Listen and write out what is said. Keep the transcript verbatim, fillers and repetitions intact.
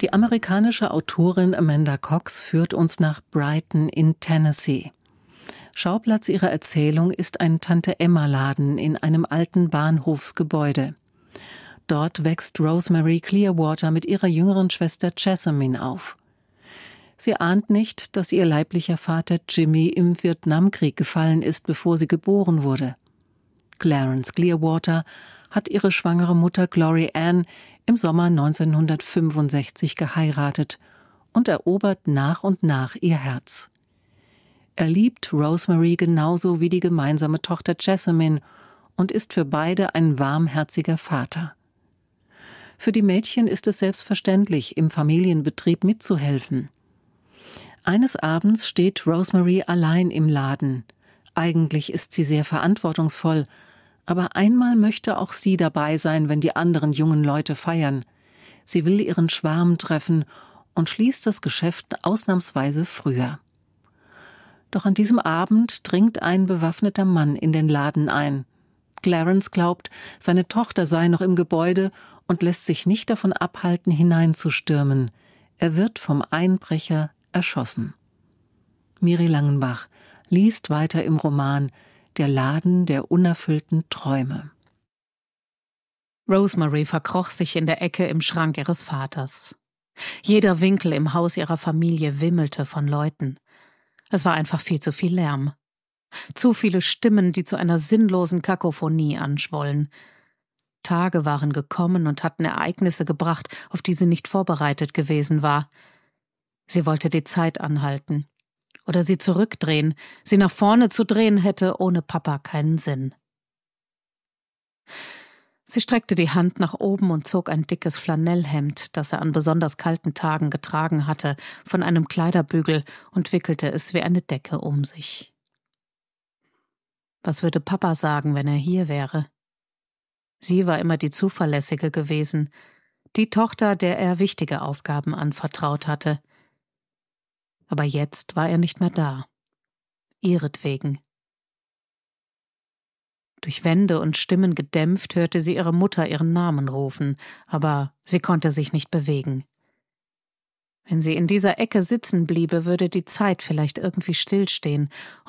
Die amerikanische Autorin Amanda Cox führt uns nach Brighton in Tennessee. Schauplatz ihrer Erzählung ist ein Tante-Emma-Laden in einem alten Bahnhofsgebäude. Dort wächst Rosemary Clearwater mit ihrer jüngeren Schwester Jessamine auf. Sie ahnt nicht, dass ihr leiblicher Vater Jimmy im Vietnamkrieg gefallen ist, bevor sie geboren wurde. Clarence Clearwater hat ihre schwangere Mutter Glory Ann im Sommer neunzehnhundertfünfundsechzig geheiratet und erobert nach und nach ihr Herz. Er liebt Rosemary genauso wie die gemeinsame Tochter Jessamine und ist für beide ein warmherziger Vater. Für die Mädchen ist es selbstverständlich, im Familienbetrieb mitzuhelfen. Eines Abends steht Rosemary allein im Laden. Eigentlich ist sie sehr verantwortungsvoll, aber einmal möchte auch sie dabei sein, wenn die anderen jungen Leute feiern. Sie will ihren Schwarm treffen und schließt das Geschäft ausnahmsweise früher. Doch an diesem Abend dringt ein bewaffneter Mann in den Laden ein. Clarence glaubt, seine Tochter sei noch im Gebäude und lässt sich nicht davon abhalten, hineinzustürmen. Er wird vom Einbrecher erschossen. Miri Langenbach liest weiter im Roman Der Laden der unerfüllten Träume. Rosemary verkroch sich in der Ecke im Schrank ihres Vaters. Jeder Winkel im Haus ihrer Familie wimmelte von Leuten. Es war einfach viel zu viel Lärm. Zu viele Stimmen, die zu einer sinnlosen Kakophonie anschwollen. Tage waren gekommen und hatten Ereignisse gebracht, auf die sie nicht vorbereitet gewesen war. Sie wollte die Zeit anhalten. Oder sie zurückdrehen. Sie nach vorne zu drehen, hätte ohne Papa keinen Sinn. Sie streckte die Hand nach oben und zog ein dickes Flanellhemd, das er an besonders kalten Tagen getragen hatte, von einem Kleiderbügel und wickelte es wie eine Decke um sich. Was würde Papa sagen, wenn er hier wäre? Sie war immer die Zuverlässige gewesen, die Tochter, der er wichtige Aufgaben anvertraut hatte. Aber jetzt war er nicht mehr da. Ihretwegen. Durch Wände und Stimmen gedämpft hörte sie ihre Mutter ihren Namen rufen, aber sie konnte sich nicht bewegen. Wenn sie in dieser Ecke sitzen bliebe, würde die Zeit vielleicht irgendwie stillstehen